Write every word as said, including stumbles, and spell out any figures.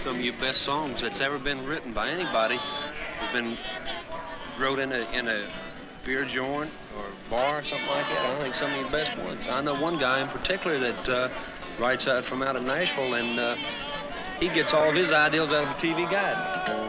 Some of your best songs that's ever been written by anybody has been wrote in a in a beer joint or bar or something like that. I think some of your best ones. I know one guy in particular that uh, writes out from out of Nashville, and uh, he gets all of his ideals out of a T V Guide.